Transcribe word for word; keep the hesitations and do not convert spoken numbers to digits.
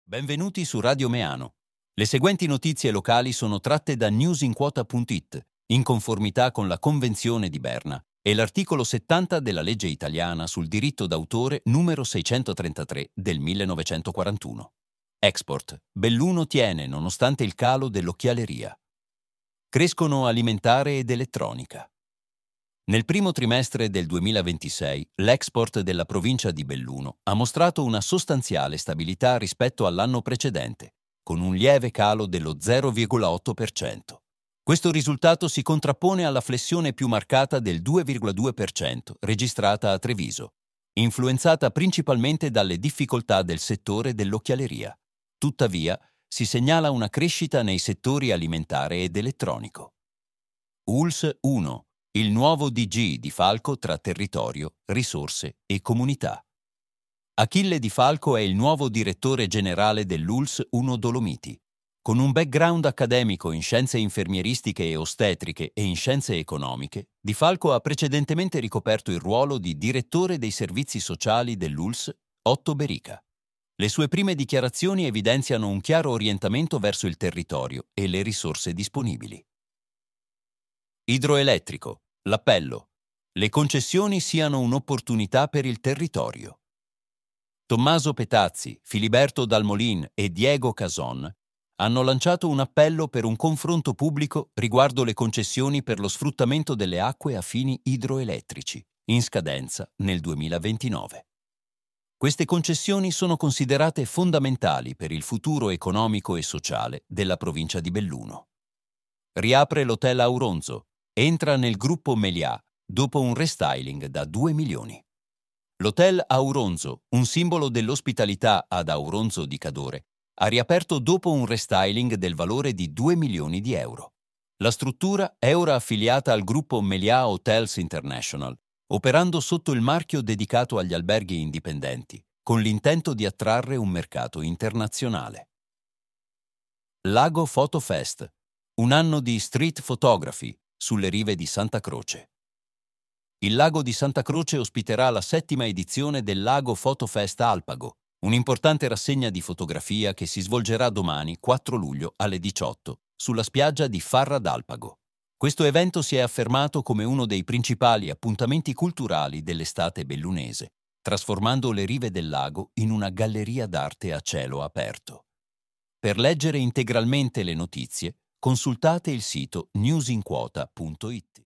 Benvenuti su Radio Meano. Le seguenti notizie locali sono tratte da newsinquota punto it, in conformità con la Convenzione di Berna e l'articolo settanta della legge italiana sul diritto d'autore numero seicentotrentatré del millenovecentoquarantuno. Export. Belluno tiene nonostante il calo dell'occhialeria. Crescono alimentare ed elettronica. Nel primo trimestre del duemilaventisei, l'export della provincia di Belluno ha mostrato una sostanziale stabilità rispetto all'anno precedente, con un lieve calo dello zero virgola otto per cento. Questo risultato si contrappone alla flessione più marcata del due virgola due per cento registrata a Treviso, influenzata principalmente dalle difficoltà del settore dell'occhialeria. Tuttavia, si segnala una crescita nei settori alimentare ed elettronico. U L S uno. Il nuovo D G di Falco tra territorio, risorse e comunità. Achille Di Falco è il nuovo direttore generale dell'U L S uno Dolomiti. Con un background accademico in scienze infermieristiche e ostetriche e in scienze economiche, Di Falco ha precedentemente ricoperto il ruolo di direttore dei servizi sociali dell'U L S Otto Berica. Le sue prime dichiarazioni evidenziano un chiaro orientamento verso il territorio e le risorse disponibili. Idroelettrico. L'appello. Le concessioni siano un'opportunità per il territorio. Tommaso Petazzi, Filiberto Dalmolin e Diego Cason hanno lanciato un appello per un confronto pubblico riguardo le concessioni per lo sfruttamento delle acque a fini idroelettrici, in scadenza nel duemilaventinove. Queste concessioni sono considerate fondamentali per il futuro economico e sociale della provincia di Belluno. Riapre l'Hotel Auronzo. Entra nel gruppo Meliá dopo un restyling da due milioni. L'Hotel Auronzo, un simbolo dell'ospitalità ad Auronzo di Cadore, ha riaperto dopo un restyling del valore di due milioni di euro. La struttura è ora affiliata al gruppo Meliá Hotels International, operando sotto il marchio dedicato agli alberghi indipendenti, con l'intento di attrarre un mercato internazionale. Lago Photo Fest, un anno di street photography sulle rive di Santa Croce. Il lago di Santa Croce ospiterà la settima edizione del Lago Photo Fest Alpago, un'importante rassegna di fotografia che si svolgerà domani, quattro luglio, alle diciotto, sulla spiaggia di Farra d'Alpago. Questo evento si è affermato come uno dei principali appuntamenti culturali dell'estate bellunese, trasformando le rive del lago in una galleria d'arte a cielo aperto. Per leggere integralmente le notizie, consultate il sito newsinquota punto it.